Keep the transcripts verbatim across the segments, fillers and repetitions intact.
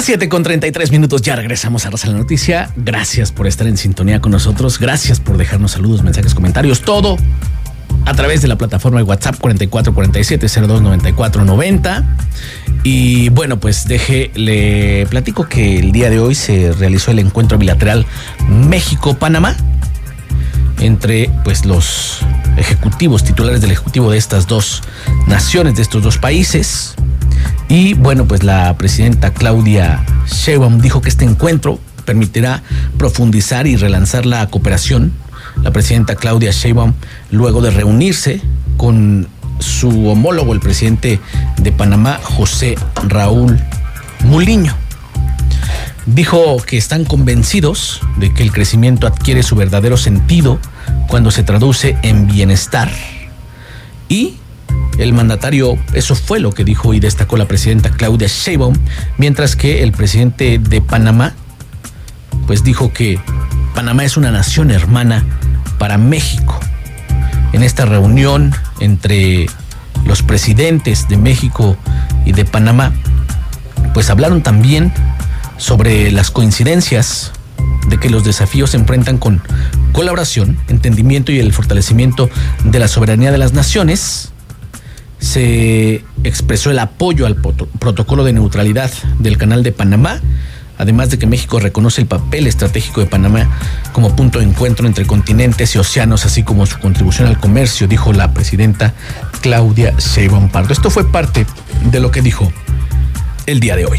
las siete con treinta y tres minutos, ya regresamos a Raza la Noticia. Gracias por estar en sintonía con nosotros, gracias por dejarnos saludos, mensajes, comentarios, todo a través de la plataforma de WhatsApp cuarenta y cuatro cuarenta y siete cero dos noventa y cuatro noventa. Y bueno, pues deje, le platico que el día de hoy se realizó el encuentro bilateral México-Panamá entre pues los ejecutivos, titulares del ejecutivo de estas dos naciones, de estos dos países. Y bueno, pues la presidenta Claudia Sheinbaum dijo que este encuentro permitirá profundizar y relanzar la cooperación. La presidenta Claudia Sheinbaum, luego de reunirse con su homólogo, el presidente de Panamá, José Raúl Mulino, dijo que están convencidos de que el crecimiento adquiere su verdadero sentido cuando se traduce en bienestar. Y el mandatario, eso fue lo que dijo y destacó la presidenta Claudia Sheinbaum, mientras que el presidente de Panamá, pues dijo que Panamá es una nación hermana para México. En esta reunión entre los presidentes de México y de Panamá, pues hablaron también sobre las coincidencias de que los desafíos se enfrentan con colaboración, entendimiento y el fortalecimiento de la soberanía de las naciones. Se expresó el apoyo al protocolo de neutralidad del Canal de Panamá, además de que México reconoce el papel estratégico de Panamá como punto de encuentro entre continentes y océanos, así como su contribución al comercio, dijo la presidenta Claudia Sheinbaum Pardo. Esto fue parte de lo que dijo el día de hoy.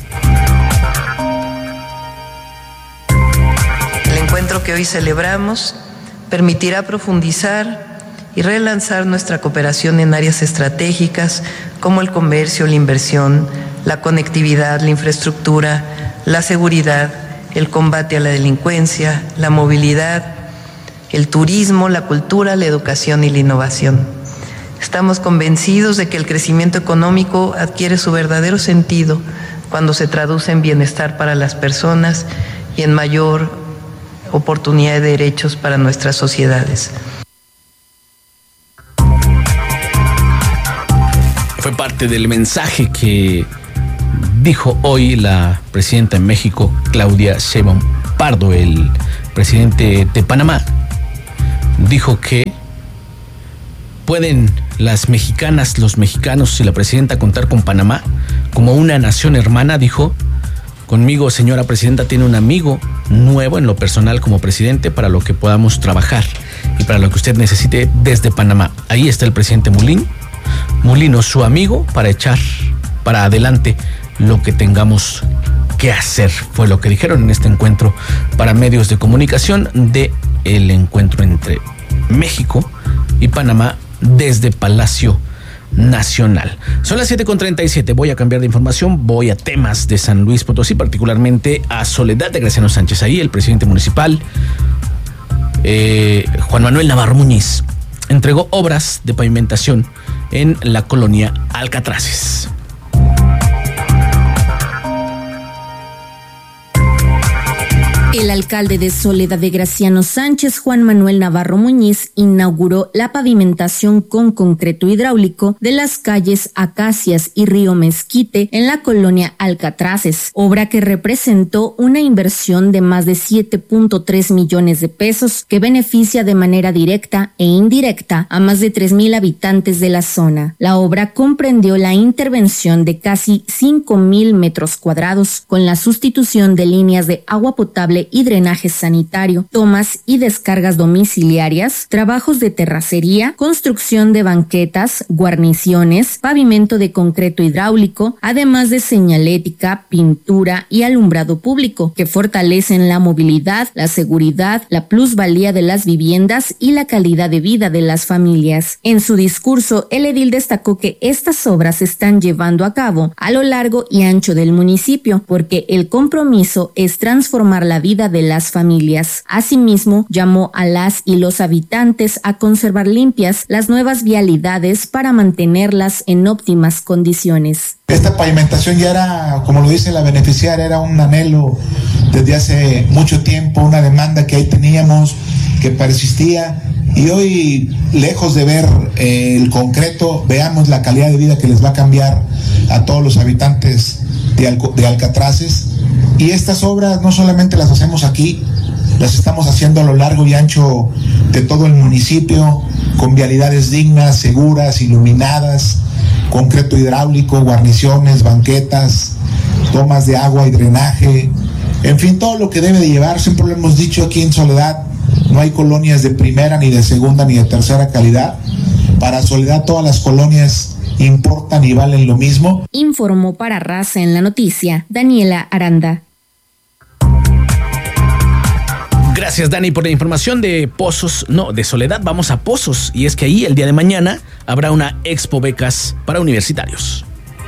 El encuentro que hoy celebramos permitirá profundizar y relanzar nuestra cooperación en áreas estratégicas como el comercio, la inversión, la conectividad, la infraestructura, la seguridad, el combate a la delincuencia, la movilidad, el turismo, la cultura, la educación y la innovación. Estamos convencidos de que el crecimiento económico adquiere su verdadero sentido cuando se traduce en bienestar para las personas y en mayor oportunidad de derechos para nuestras sociedades. Fue parte del mensaje que dijo hoy la presidenta de México, Claudia Sheinbaum Pardo. El presidente de Panamá dijo que pueden las mexicanas, los mexicanos y la presidenta contar con Panamá como una nación hermana. Dijo: conmigo, señora presidenta, tiene un amigo nuevo en lo personal como presidente para lo que podamos trabajar y para lo que usted necesite desde Panamá. Ahí está el presidente Mulino, Mulino, su amigo, para echar para adelante lo que tengamos que hacer. Fue lo que dijeron en este encuentro para medios de comunicación de el encuentro entre México y Panamá desde Palacio Nacional. Son las siete con treinta y siete. Voy a cambiar de información. Voy a temas de San Luis Potosí, particularmente a Soledad de Graciano Sánchez. Ahí el presidente municipal, eh, Juan Manuel Navarro Muñiz, entregó obras de pavimentación en la colonia Alcatraces. El alcalde de Soledad de Graciano Sánchez, Juan Manuel Navarro Muñiz, inauguró la pavimentación con concreto hidráulico de las calles Acacias y Río Mezquite en la colonia Alcatraces, obra que representó una inversión de más de siete punto tres millones de pesos que beneficia de manera directa e indirecta a más de tres mil habitantes de la zona. La obra comprendió la intervención de casi cinco mil metros cuadrados con la sustitución de líneas de agua potable y drenaje sanitario, tomas y descargas domiciliarias, trabajos de terracería, construcción de banquetas, guarniciones, pavimento de concreto hidráulico, además de señalética, pintura y alumbrado público, que fortalecen la movilidad, la seguridad, la plusvalía de las viviendas y la calidad de vida de las familias. En su discurso, el edil destacó que estas obras se están llevando a cabo a lo largo y ancho del municipio, porque el compromiso es transformar la vida de las familias. Asimismo, llamó a las y los habitantes a conservar limpias las nuevas vialidades para mantenerlas en óptimas condiciones. Esta pavimentación ya era, como lo dice la beneficiaria, era un anhelo desde hace mucho tiempo, una demanda que ahí teníamos, que persistía, y hoy, lejos de ver eh, el concreto, veamos la calidad de vida que les va a cambiar a todos los habitantes de, Al- de Alcatraces. Y estas obras no solamente las hacemos aquí, las estamos haciendo a lo largo y ancho de todo el municipio, con vialidades dignas, seguras, iluminadas, concreto hidráulico, guarniciones, banquetas, tomas de agua y drenaje, en fin, todo lo que debe de llevar. Siempre lo hemos dicho aquí en Soledad, no hay colonias de primera, ni de segunda, ni de tercera calidad. Para Soledad todas las colonias importan y valen lo mismo. Informó para Raza en la Noticia, Daniela Aranda. Gracias, Dani, por la información de Pozos, no, de Soledad. Vamos a Pozos, y es que ahí el día de mañana habrá una Expo Becas para universitarios.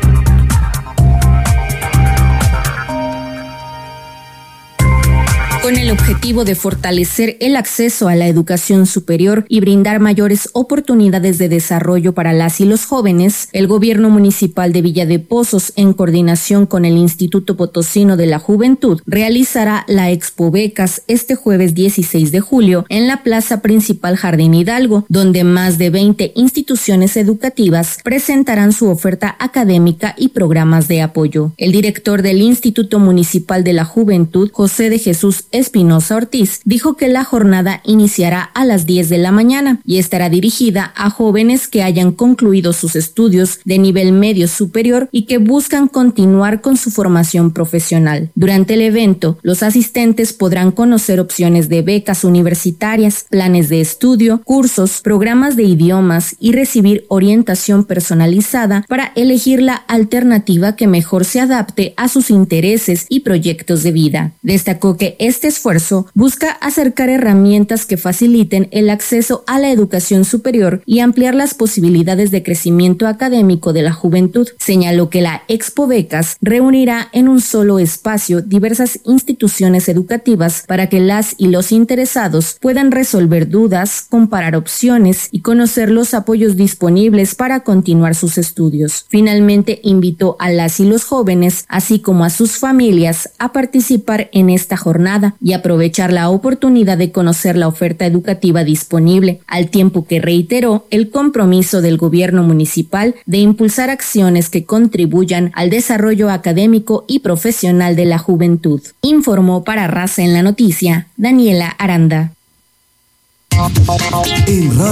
Con el objetivo de fortalecer el acceso a la educación superior y brindar mayores oportunidades de desarrollo para las y los jóvenes, el gobierno municipal de Villa de Pozos, en coordinación con el Instituto Potosino de la Juventud, realizará la Expo Becas este jueves dieciséis de julio en la plaza principal Jardín Hidalgo, donde más de veinte instituciones educativas presentarán su oferta académica y programas de apoyo. El director del Instituto Municipal de la Juventud, José de Jesús Espinosa Ortiz, dijo que la jornada iniciará a las diez de la mañana y estará dirigida a jóvenes que hayan concluido sus estudios de nivel medio superior y que buscan continuar con su formación profesional. Durante el evento, los asistentes podrán conocer opciones de becas universitarias, planes de estudio, cursos, programas de idiomas y recibir orientación personalizada para elegir la alternativa que mejor se adapte a sus intereses y proyectos de vida. Destacó que este esfuerzo busca acercar herramientas que faciliten el acceso a la educación superior y ampliar las posibilidades de crecimiento académico de la juventud. Señaló que la Expo Becas reunirá en un solo espacio diversas instituciones educativas para que las y los interesados puedan resolver dudas, comparar opciones y conocer los apoyos disponibles para continuar sus estudios. Finalmente, invitó a las y los jóvenes, así como a sus familias, a participar en esta jornada y aprovechar la oportunidad de conocer la oferta educativa disponible, al tiempo que reiteró el compromiso del gobierno municipal de impulsar acciones que contribuyan al desarrollo académico y profesional de la juventud. Informó para Raza en la Noticia, Daniela Aranda.